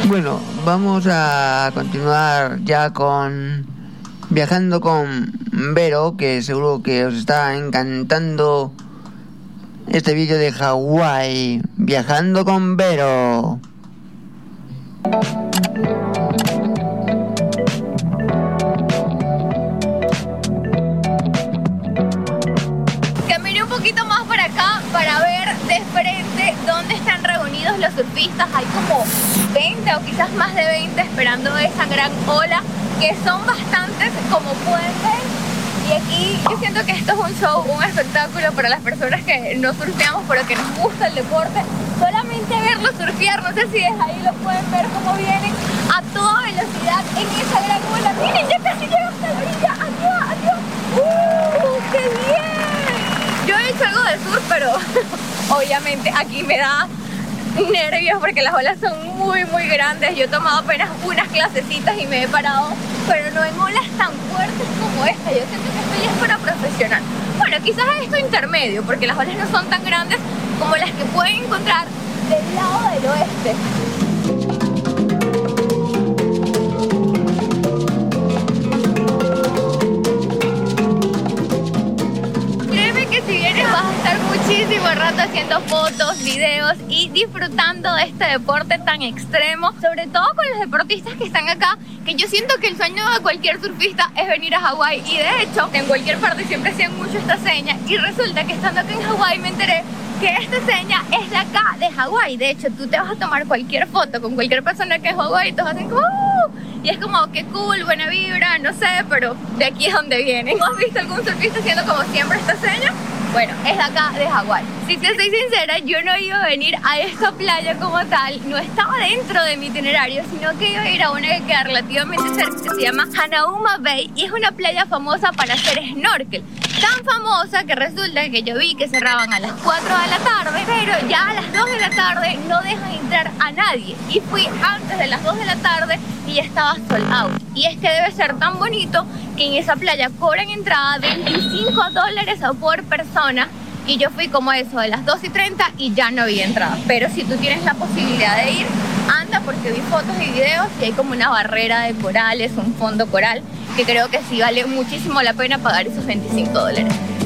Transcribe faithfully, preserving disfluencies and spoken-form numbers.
Bueno, vamos a continuar ya con Viajando con Vero, que seguro que os está encantando este vídeo de Hawái. Viajando con Vero. Caminé un poquito más para acá para ver de frente dónde están reunidos los surfistas. Hay como veinte o quizás más de veinte esperando esa gran ola, que son bastantes, como pueden ver. Y aquí yo siento que esto es un show, un espectáculo para las personas que no surfeamos pero que nos gusta el deporte. Solamente verlos surfear, no sé si desde ahí lo pueden ver cómo vienen a toda velocidad en esa gran ola. Miren, ya casi llegan hasta la orilla. Adiós, adiós. ¡Uh, qué bien! Yo he hecho algo de surf, pero obviamente aquí me da nervios porque las olas son muy muy grandes. Yo he tomado apenas unas clasecitas y me he parado, pero no en olas tan fuertes como esta. Yo siento que esto ya es para profesional. Bueno, quizás esto intermedio, porque las olas no son tan grandes como las que pueden encontrar del lado del oeste. Si vienes vas a estar muchísimo rato haciendo fotos, videos y disfrutando de este deporte tan extremo, sobre todo con los deportistas que están acá, que yo siento que el sueño de cualquier surfista es venir a Hawái. Y de hecho, en cualquier parte siempre hacían mucho esta seña, y resulta que estando acá en Hawái me enteré que esta seña es de acá, de Hawái. De hecho, tú te vas a tomar cualquier foto con cualquier persona que es Hawái y todos hacen como ¡uh! Y es como, qué cool, buena vibra, no sé, pero de aquí es donde vienen. ¿No has visto algún surfista haciendo como siempre esta seña? Bueno, es de acá, de Hawái. Si te soy sincera, yo no iba a venir a esta playa como tal, no estaba dentro de mi itinerario, sino que iba a ir a una que queda relativamente cerca, que se llama Hanauma Bay, y es una playa famosa para hacer snorkel. Tan famosa que resulta que yo vi que cerraban a las cuatro de la tarde, pero ya a las dos de la tarde no dejan entrar a nadie. Y fui antes de las dos de la tarde y ya estaba sold out. Y es que debe ser tan bonito que en esa playa cobran entrada veinticinco dólares por persona. Y yo fui como eso de las dos y treinta y ya no había entrada. Pero si tú tienes la posibilidad de ir, anda, porque vi fotos y videos y hay como una barrera de corales, un fondo coral, que creo que sí vale muchísimo la pena pagar esos veinticinco dólares.